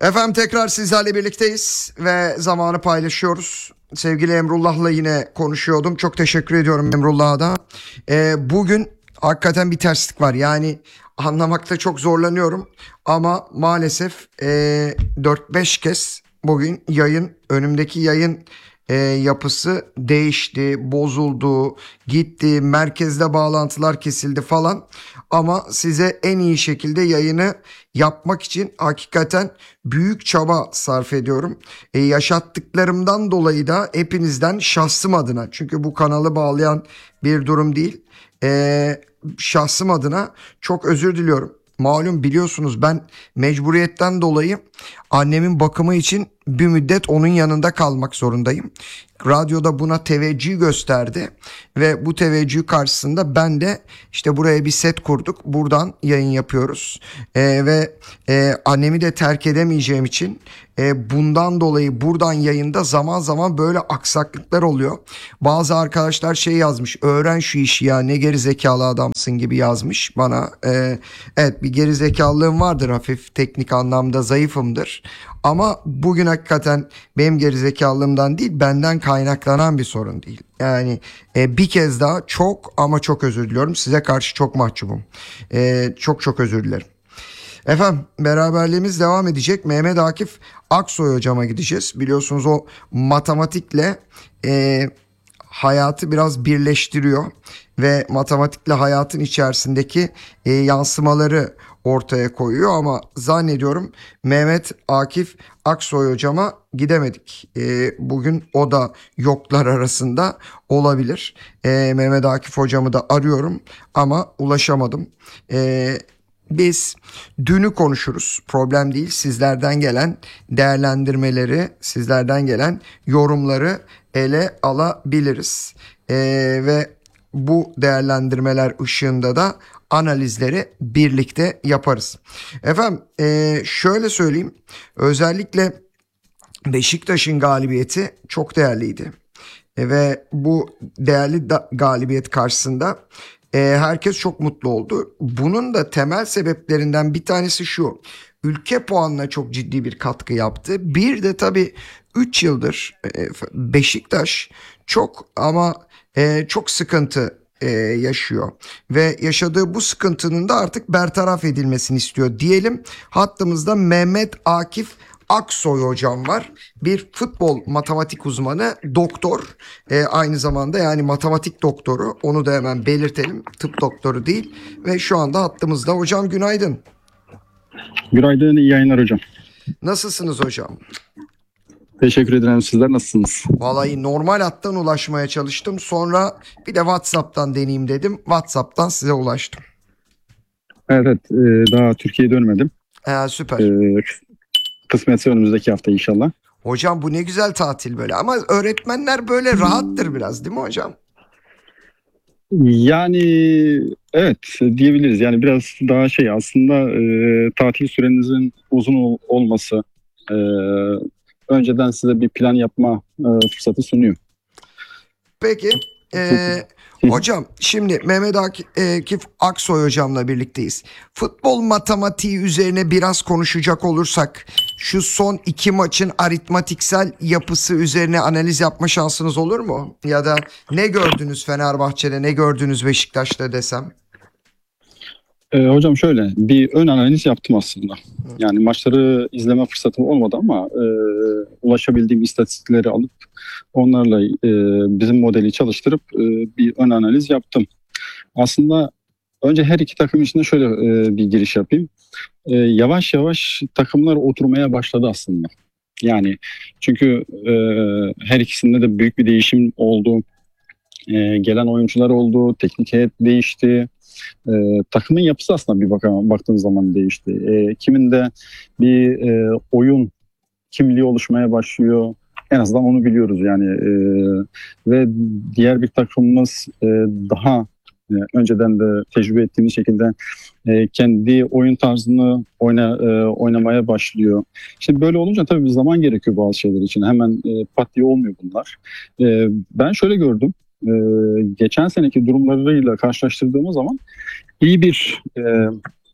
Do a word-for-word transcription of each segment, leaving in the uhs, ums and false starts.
Efendim tekrar sizlerle birlikteyiz ve zamanı paylaşıyoruz. Sevgili Emrullah'la yine konuşuyordum. Çok teşekkür ediyorum Emrullah'a da. Ee, bugün hakikaten bir terslik var. Yani anlamakta çok zorlanıyorum. Ama maalesef e, dört beş kez bugün yayın, önümdeki yayın e, yapısı değişti, bozuldu, gitti, merkezde bağlantılar kesildi falan. Ama size en iyi şekilde yayını yapmak için hakikaten büyük çaba sarf ediyorum. E, yaşattıklarımdan dolayı da hepinizden şahsım adına, çünkü bu kanalı bağlayan bir durum değil, e, şahsım adına çok özür diliyorum. Malum biliyorsunuz ben mecburiyetten dolayı annemin bakımı için bir müddet onun yanında kalmak zorundayım. Radyoda buna teveccüh gösterdi ve bu teveccüh karşısında ben de işte buraya bir set kurduk. Buradan yayın yapıyoruz ee, ve e, annemi de terk edemeyeceğim için e, bundan dolayı buradan yayında zaman zaman böyle aksaklıklar oluyor. Bazı arkadaşlar şey yazmış, öğren şu işi ya, ne gerizekalı adamsın gibi yazmış bana. Ee, evet, bir gerizekalılığım vardır, hafif teknik anlamda zayıfımdır. Ama bugün hakikaten benim gerizekalılığımdan değil, benden kaynaklanan bir sorun değil. Yani e, bir kez daha çok ama çok özür diliyorum. Size karşı çok mahcubum. E, çok çok özür dilerim. Efendim beraberliğimiz devam edecek. Mehmet Akif Aksoy hocama gideceğiz. Biliyorsunuz o matematikle e, hayatı biraz birleştiriyor ve matematikle hayatın içerisindeki e, yansımaları ortaya koyuyor, ama zannediyorum Mehmet Akif Aksoy hocama gidemedik. E, bugün o da yoklar arasında olabilir. E, Mehmet Akif hocamı da arıyorum ama ulaşamadım. E, Biz dünü konuşuruz. Problem değil. Sizlerden gelen değerlendirmeleri, sizlerden gelen yorumları ele alabiliriz. Ee, ve bu değerlendirmeler ışığında da analizleri birlikte yaparız. Efendim e, şöyle söyleyeyim. Özellikle Beşiktaş'ın galibiyeti çok değerliydi. E, ve bu değerli da, galibiyet karşısında e, herkes çok mutlu oldu. Bunun da temel sebeplerinden bir tanesi şu: ülke puanına çok ciddi bir katkı yaptı. Bir de tabii üç yıldır e, Beşiktaş çok ama e, çok sıkıntı e, yaşıyor ve yaşadığı bu sıkıntının da artık bertaraf edilmesini istiyor diyelim. Hattımızda Mehmet Akif Aksoy hocam var. Bir futbol matematik uzmanı, doktor. E, aynı zamanda yani matematik doktoru. Onu da hemen belirtelim. Tıp doktoru değil. Ve şu anda hattımızda. Hocam günaydın. Günaydın, iyi yayınlar hocam. Nasılsınız hocam? Teşekkür ederim. Sizler nasılsınız? Vallahi normal hattan ulaşmaya çalıştım. Sonra bir de WhatsApp'tan deneyeyim dedim. WhatsApp'tan size ulaştım. Evet, evet e, daha Türkiye'ye dönmedim. Ee, süper. E, kısmetse önümüzdeki hafta inşallah. Hocam bu ne güzel tatil böyle. Ama öğretmenler böyle rahattır biraz, değil mi hocam? Yani evet diyebiliriz. Yani biraz daha şey aslında e, tatil sürenizin uzun ol- olması e, önceden size bir plan yapma e, fırsatı sunuyor. Peki. Ee, hocam şimdi Mehmet Akif Aksoy hocamla birlikteyiz. Futbol matematiği üzerine biraz konuşacak olursak şu son iki maçın aritmatiksel yapısı üzerine analiz yapma şansınız olur mu? Ya da ne gördünüz Fenerbahçe'de, ne gördünüz Beşiktaş'ta desem? E, hocam şöyle bir ön analiz yaptım aslında. Yani maçları izleme fırsatım olmadı ama e, ulaşabildiğim istatistikleri alıp onlarla e, bizim modeli çalıştırıp e, bir ön analiz yaptım. Aslında önce her iki takım için de şöyle e, bir giriş yapayım. E, yavaş yavaş takımlar oturmaya başladı aslında. Yani çünkü e, her ikisinde de büyük bir değişim oldu. E, gelen oyuncular oldu, teknik heyet değişti. E, takımın yapısı aslında bir bakan, baktığın zaman değişti. E, kiminde bir e, oyun kimliği oluşmaya başlıyor. En azından onu biliyoruz yani. E, ve diğer bir takımımız e, daha e, önceden de tecrübe ettiğimiz şekilde e, kendi oyun tarzını oyna, e, oynamaya başlıyor. Şimdi böyle olunca tabii bir zaman gerekiyor bazı şeyler için. Hemen e, pat diye olmuyor bunlar. E, ben şöyle gördüm. E, geçen seneki durumlarıyla karşılaştırdığımız zaman iyi bir e,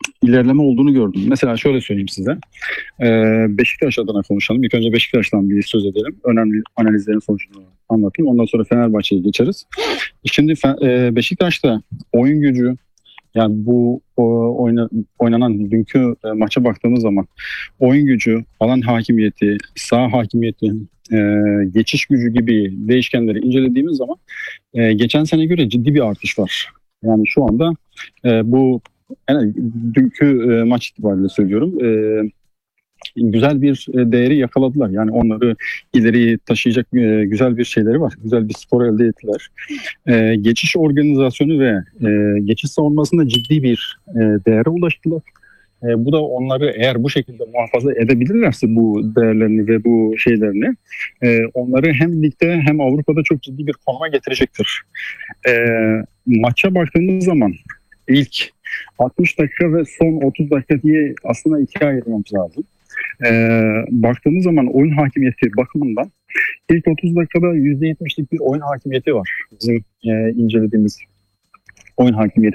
ilerleme olduğunu gördüm. Mesela şöyle söyleyeyim size. Ee, Beşiktaş adına konuşalım. İlk önce Beşiktaş'tan bir söz edelim. Önemli analizlerin sonucunu anlatayım. Ondan sonra Fenerbahçe'ye geçeriz. Şimdi Fe- e, Beşiktaş'ta oyun gücü, yani bu o, oyna, oynanan dünkü e, maça baktığımız zaman oyun gücü, alan hakimiyeti, saha hakimiyeti, e, geçiş gücü gibi değişkenleri incelediğimiz zaman e, geçen sene göre ciddi bir artış var. Yani şu anda e, bu yani dünkü e, maç itibariyle söylüyorum. E, güzel bir e, değeri yakaladılar. Yani onları ileri taşıyacak e, güzel bir şeyleri var. Güzel bir skor elde ettiler. E, geçiş organizasyonu ve e, geçiş savunmasında ciddi bir e, değere ulaştılar. E, bu da onları eğer bu şekilde muhafaza edebilirlerse bu değerlerini ve bu şeylerini e, onları hem ligde hem Avrupa'da çok ciddi bir konuma getirecektir. E, maça baktığımız zaman ilk altmış dakika ve son otuz dakika diye aslında ikiye ayırmamız lazım. Ee, baktığımız zaman oyun hakimiyeti bakımından ilk otuz dakikada yüzde yetmişlik bir oyun hakimiyeti var. Bizim e, incelediğimiz oyun hakimiyeti